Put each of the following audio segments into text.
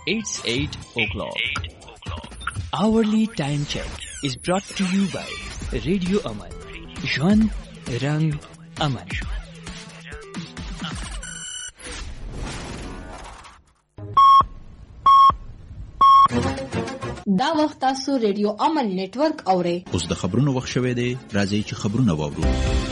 It's 8 o'clock. Hourly time check is brought to you by Radio Aman. Jwan Rang Aman. دا وخت تاسو ریډیو امن نتورک اورئ. اوس د خبرونو وخت شوی دی. راځئ چې خبرونه واورو.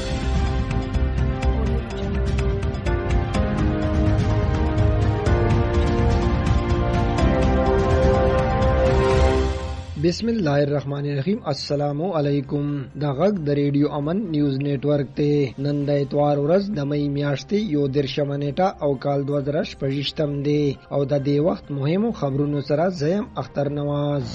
بسم الله الرحمن الرحیم. السلام علیکم. دا غږ د ریډیو امن نیوز نتورک ته نن د اتوار ورځ د مې میاشتې 11 نیټه او کال 2025 دی او د دې وخت مهمو خبرونو سره زیم اختر نواز.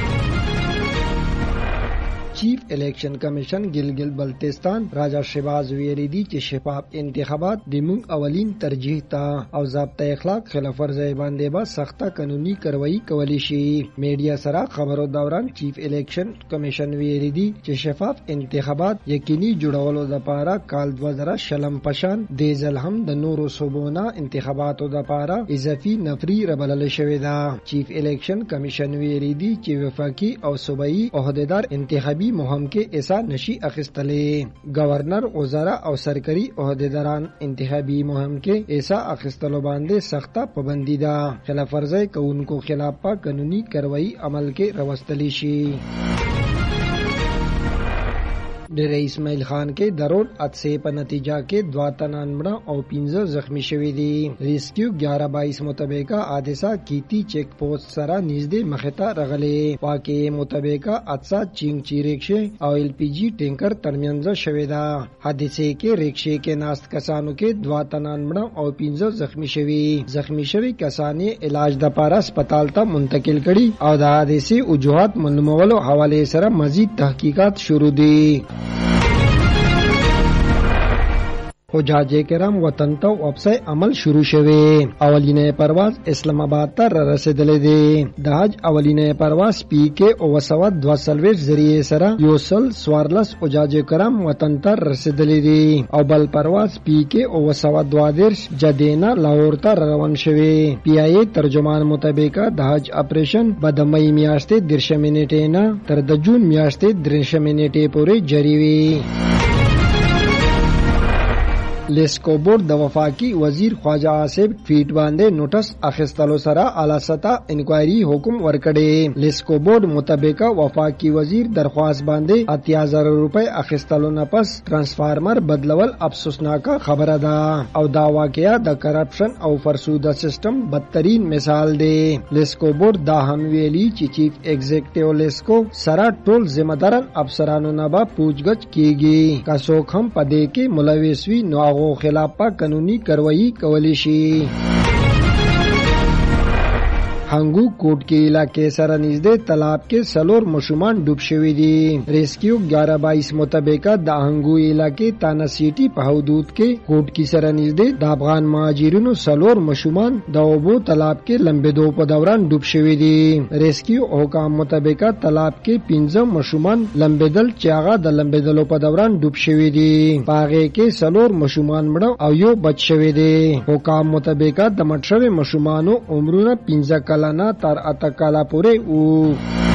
چیف الیکشن کمیشن گلگل بلتستان راجا شهباز ویری دی چې شفاف انتخابات د موږ اولین ترجیح تا او ضابطه اخلاق خلاف ورزي باندې با سخته قانوني کاروایی کولی شي. میډیا سره خبرو دوران چیف الیکشن کمیشن ویری دی چې شفاف انتخابات یقیني جوړولو لپاره کال 2000 پشان د ځل هم د نورو صوبونو انتخاباتو لپاره اضافي نفري ربلل شوې ده. چیف الیکشن کمیشن ویری دی چې وفاقي او صوبایي عہدیدار انتخابي مهم کې ایسا نشي اخیستلې. گورنر وزرا او سرکاري عہدیداران انتخابي مهم کې ایسا اخیستلو باندې سخته پابندي ده. خلاف ورزي کوونکو خلاف قانوني کاروایی عمل کې راوستلی شي. ډیر اسماعیل خان کې د روډ حادثې په نتیجه کې 2 تنان مړه او 15 زخمی شوي دي. ریسکیو 11/22 مطابقه حادثه کیتی چیک پوسټ سره نږدې مخې ته راغلی. واقعي مطابقه حادثه چینګ چی ریکشه او ال پی جی ټینکر ترمنځ شوې ده. حادثې کې ریکشه کې ناست کسانو کې 2 تنان مړه او 15 زخمی شوي. زخمی شوي کسان علاج د لپاره هسپتال ته منتقل کړي او د حادثې وجوهات معلومولو حواله سره مزید تحقیقات شروع دي. حجاج کرام وطن ته واپس عمل شروع شوه. اولینه پرواز اسلام آباد ته رسیدلې ده. د حج اولینه پرواز پی کې او وسوت 2 ذریعہ سره یوسل سوارلس حجاج کرام وطن ته رسیدلې دي او بل پرواز پی کې او وسوت 2 جدینا لاهور ته روان شوه. پی آی ترجمان مطابق د حج اپریشن د مې میاشتې 10 منټې نه تر د جون میاشتې 3 منټې پورې جاری وي. لیسکو بورډ د وفاقي وزیر خواجه آصف ټویټ باندې نوټس اخیستلو سره اعلی سطح انکوایري حکم ورکړي. لیسکو بورډ مطابق وفاقي وزیر درخواست باندې 80,000 روپے اخیستلو نه پس ترانسفارمر بدلول افسوسناک خبره ده او دا واقعیا د کرپشن او فرسوده سیستم بدترین مثال دی. لیسکو بورډ دا هم ویلي چې چیف ایگزیکټیو لیسکو سره ټول ذمہ داران افسرانو نه به پوښتګچ کیږي. که څوک هم پدې کې ملوث وي نو او خلاف قانوني کاروایی کولی شي. هنګو کوټ کې علاقې سره نږدې تالاب کې سلور مشومان ډوب شوي دي. ریسکیو 11/22 مطابق د هنګو علاقې تانا سیټي په حدود کې کوټ کې سره نږدې د افغان مهاجرینو سلور مشومان د اوبو تالاب کې لمبېدو په دوران ډوب شوي دي. ریسکیو حکام مطابق تالاب کې 15 مشومان لمبېدل چې هغه د لمبېدلو په دوران ډوب شوي دي. پاغه کې سلور مشومان مړه او یو بچ شوي دي. حکام مطابق د مړ شوي مشومانو عمرونه 15 کلانه تر 8 کاله پورې وو.